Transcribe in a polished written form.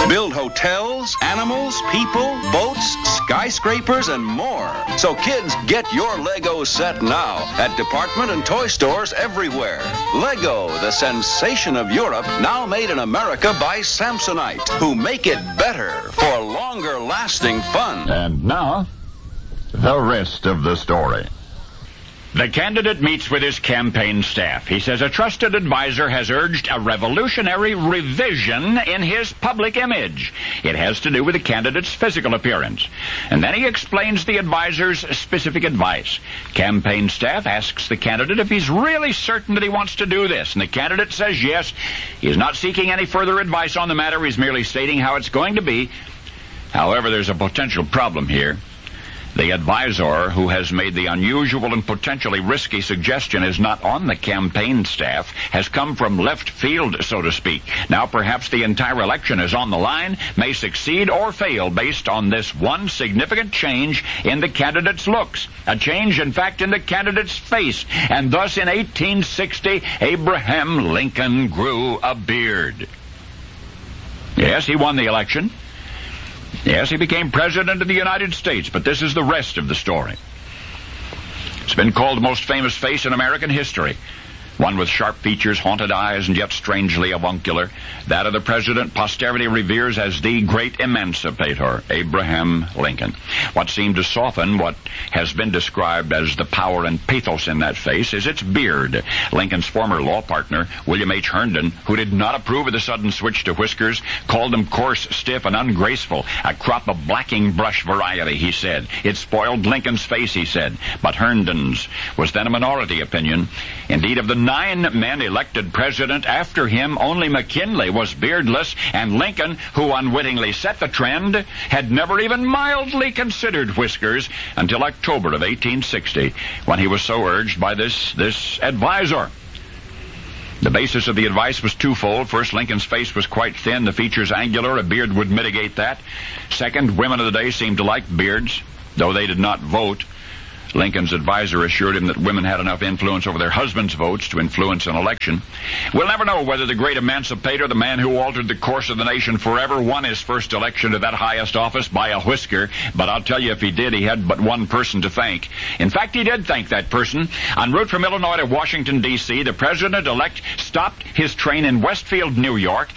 Build hotels, animals, people, boats, skyscrapers, and more. So kids, get your Lego set now at department and toy stores everywhere. Lego, the sensation of Europe, now made in America by Samsonite, who make it better for longer-lasting fun. And now, the rest of the story. The candidate meets with his campaign staff. He says a trusted advisor has urged a revolutionary revision in his public image. It has to do with the candidate's physical appearance. And then he explains the advisor's specific advice. Campaign staff asks the candidate if he's really certain that he wants to do this. And the candidate says yes. He's not seeking any further advice on the matter. He's merely stating how it's going to be. However, there's a potential problem here. The advisor who has made the unusual and potentially risky suggestion is not on the campaign staff, has come from left field, so to speak. Now perhaps the entire election is on the line, may succeed or fail based on this one significant change in the candidate's looks. A change, in fact, in the candidate's face. And thus in 1860, Abraham Lincoln grew a beard. Yes, he won the election. Yes, he became president of the United States, but this is the rest of the story. It's been called the most famous face in American history. One with sharp features, haunted eyes, and yet strangely avuncular. That of the president posterity reveres as the great emancipator, Abraham Lincoln. What seemed to soften what has been described as the power and pathos in that face is its beard. Lincoln's former law partner, William H. Herndon, who did not approve of the sudden switch to whiskers, called them coarse, stiff, and ungraceful. A crop of blacking brush variety, he said. It spoiled Lincoln's face, he said. But Herndon's was then a minority opinion. Indeed, of the 9 men elected president after him, only McKinley was beardless, and Lincoln, who unwittingly set the trend, had never even mildly considered whiskers until October of 1860, when he was so urged by this advisor. The basis of the advice was twofold. First, Lincoln's face was quite thin, the features angular. A beard would mitigate that. Second, women of the day seemed to like beards, though they did not vote. Lincoln's advisor assured him that women had enough influence over their husbands' votes to influence an election. We'll never know whether the great emancipator, the man who altered the course of the nation forever, won his first election to that highest office by a whisker, but I'll tell you, if he did, he had but one person to thank. In fact, he did thank that person. En route from Illinois to Washington, D.C., the president-elect stopped his train in Westfield, New York,